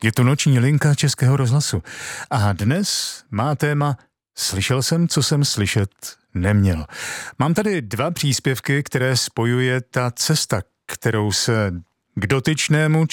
Je to noční linka Českého rozhlasu. A dnes má téma Slyšel jsem, co jsem slyšet neměl. Mám tady 2 příspěvky, které spojuje ta cesta, kterou se k dotyčnému,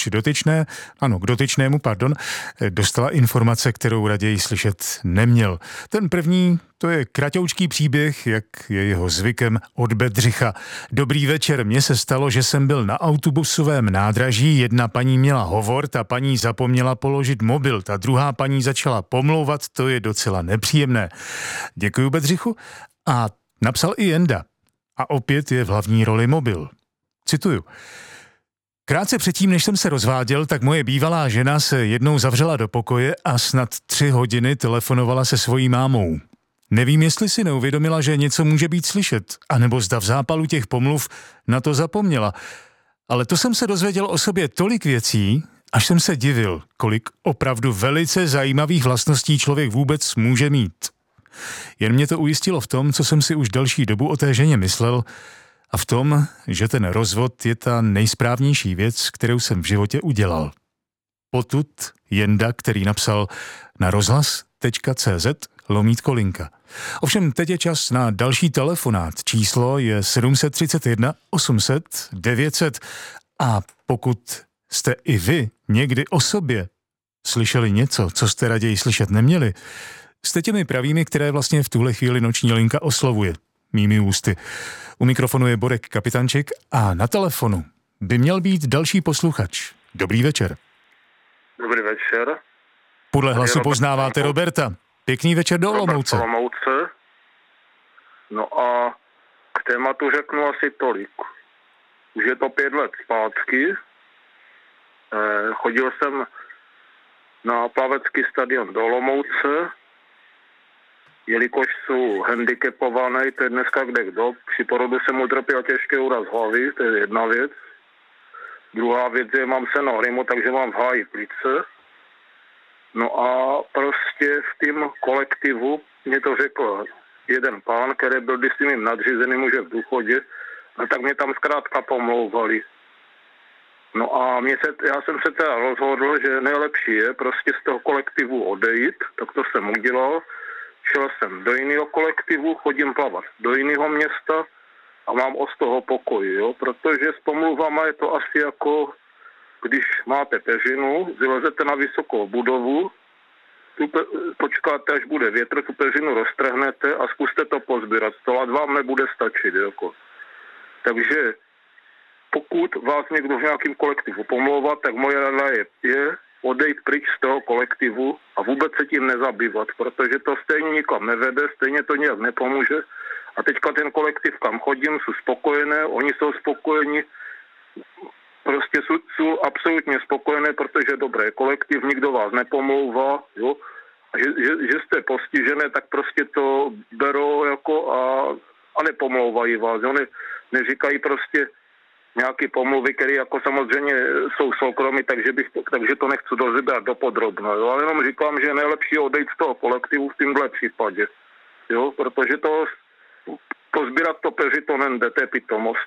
dostala informace, kterou raději slyšet neměl. Ten první, to je kratoučký příběh, jak je jeho zvykem, od Bedřicha. Dobrý večer, mně se stalo, že jsem byl na autobusovém nádraží, jedna paní měla hovor, ta paní zapomněla položit mobil, ta druhá paní začala pomlouvat, to je docela nepříjemné. Děkuju, Bedřichu. A napsal i Jenda. A opět je v hlavní roli mobil. Cituju. Krátce předtím, než jsem se rozváděl, tak moje bývalá žena se jednou zavřela do pokoje a snad 3 hodiny telefonovala se svojí mámou. Nevím, jestli si neuvědomila, že něco může být slyšet, anebo zda v zápalu těch pomluv na to zapomněla. Ale to jsem se dozvěděl o sobě tolik věcí, až jsem se divil, kolik opravdu velice zajímavých vlastností člověk vůbec může mít. Jen mě to ujistilo v tom, co jsem si už delší dobu o té ženě myslel, a v tom, že ten rozvod je ta nejsprávnější věc, kterou jsem v životě udělal. Potud Jenda, který napsal na rozhlas.cz/linka. Ovšem teď je čas na další telefonát. Číslo je 731 800 900 a pokud jste i vy někdy o sobě slyšeli něco, co jste raději slyšet neměli, jste těmi pravými, které vlastně v tuhle chvíli noční linka oslovuje mými ústy. U mikrofonu je Borek Kapitanček a na telefonu by měl být další posluchač. Dobrý večer. Dobrý večer. Podle hlasu poznáváte Roberta. Pěkný večer do Olomouce. No a k tématu řeknu asi tolik. Už je to 5 let zpátky. Chodil jsem na plavecký stadion do Olomouce, jelikož jsou handicapované, to je dneska kdekdo. Při porodu jsem utrpěl těžký úraz hlavy, to je jedna věc. Druhá věc je, mám senohrymu, takže mám v háji plice. No a prostě v tým kolektivu mě to řekl jeden pán, který byl kdysi mým nadřízeným už v důchodě, no tak mě tam zkrátka pomlouvali. No a já jsem se teda rozhodl, že nejlepší je prostě z toho kolektivu odejít, tak to jsem udělal. Šel jsem do jiného kolektivu, chodím plavat do jiného města a mám z toho pokoj, jo? Protože s pomluvama je to asi jako, když máte peřinu, vylezete na vysokou budovu, počkáte, až bude větr, tu peřinu roztrhnete a zkuste to pozbírat. To vám nebude stačit, jako. Takže pokud vás někdo v nějakém kolektivu pomlouvá, tak moje rada je odejít pryč z toho kolektivu a vůbec se tím nezabývat, protože to stejně nikam nevede, stejně to nějak nepomůže. A teďka ten kolektiv, kam chodím, jsou spokojené, oni jsou spokojeni, prostě jsou absolutně spokojené, protože dobré kolektiv, nikdo vás nepomlouvá, jo. A že jste postižené, tak prostě to berou jako a nepomlouvají vás. Oni neříkají prostě nějaké pomluvy, které jako samozřejmě jsou soukromí, takže to nechci rozebrat dopodrobno, jo, ale jenom říkám, že je nejlepší odejít z toho kolektivu v tomhle případě, jo, protože to pozbírat to peři to nejde, to je pitomost.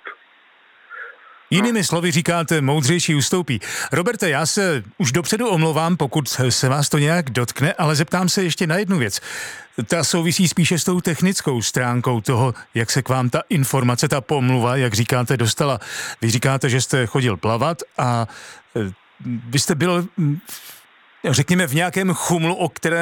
Jinými slovy říkáte, moudřejší ustoupí. Roberte, já se už dopředu omlouvám, pokud se vás to nějak dotkne, ale zeptám se ještě na jednu věc. Ta souvisí spíše s tou technickou stránkou toho, jak se k vám ta informace, ta pomluva, jak říkáte, dostala. Vy říkáte, že jste chodil plavat a vy jste byl, řekněme, v nějakém chumlu,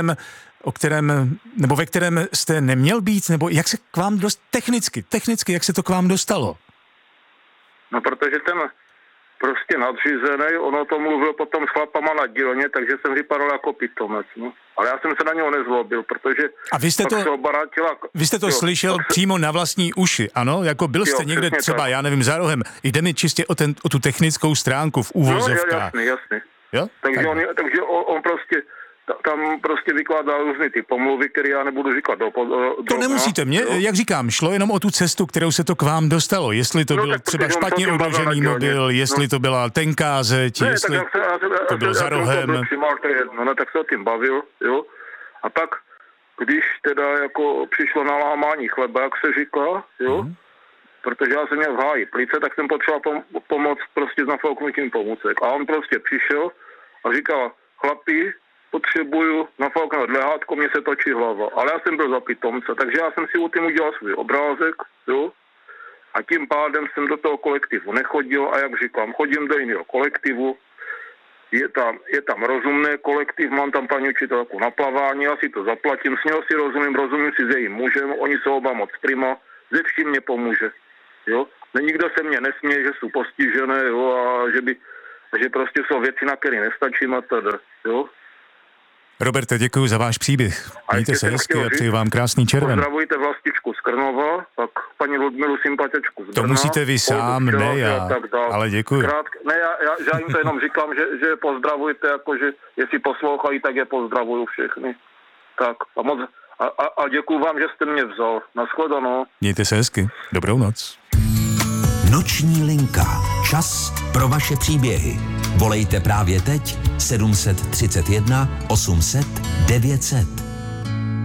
ve kterém jste neměl být, nebo jak se k vám technicky, jak se to k vám dostalo? No, protože ten prostě nadřízený, ono to mluvil potom s chlapama na dílně, takže jsem vypadal jako pitomec, no. Ale já jsem se na něho nezlobil, protože... A vy jste to slyšel přímo na vlastní uši, ano? Jako byl jste někde třeba, tak. Já nevím, za rohem. Jde mi čistě o tu technickou stránku v úvozovkách. No, jasný. Jo? Takže on prostě... Tam prostě vykládal různý ty pomluvy, které já nebudu říkat To nemusíte mě, jak říkám, šlo jenom o tu cestu, kterou se to k vám dostalo. Jestli to byl třeba špatně odložený mobil, jestli to byla tenká zeď, jestli to bylo za rohem. Tak se o tím bavil, jo. A pak, když teda jako přišlo na lámání chleba, jak se říká, jo, protože já jsem měl v háji plice, tak jsem potřeboval pomoct prostě s nafouknutím pomůcek. A on prostě přišel a říkal: chlapi, potřebuju nafoukat lehátko, mě se točí hlava. Ale já jsem byl za pitomce, takže já jsem si o tím udělal svůj obrázek, jo. A tím pádem jsem do toho kolektivu nechodil a jak říkám, chodím do jiného kolektivu. Je tam rozumný kolektiv, mám tam paní učitelku na plavání, já si to zaplatím, s něho si rozumím si s jejím mužem, oni jsou oba moc prima, ze vším mě pomůže, jo. Nikdo se mě nesměje, že jsou postižené, jo, a že prostě jsou věci, na které nestačím a teda, jo. Roberte, děkuji za váš příběh. Mějte se hezky a přeji vám krásný červen. Pozdravujte Vlastičku z Krnova, pak paní Ludmilu sympatičku z Brna. To musíte vy sám, ne já, ale děkuji. Já jim to jenom říkám, že pozdravujte, jakože jestli poslouchají, tak je pozdravuju všechny. Tak a děkuji vám, že jste mě vzal. Nashledanou. Mějte se hezky. Dobrou noc. Noční linka. Čas pro vaše příběhy. Volejte právě teď 731 800 900.